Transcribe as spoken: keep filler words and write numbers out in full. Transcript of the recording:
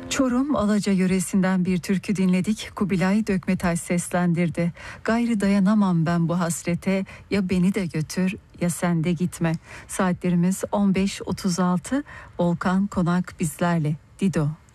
Çorum Alaca yöresinden bir türkü dinledik. Kubilay Dökmetaş seslendirdi. Gayrı dayanamam ben bu hasrete, ya beni de götür ya sen de gitme. Saatlerimiz on beş otuz altı. Volkan Konak bizlerle. Dido.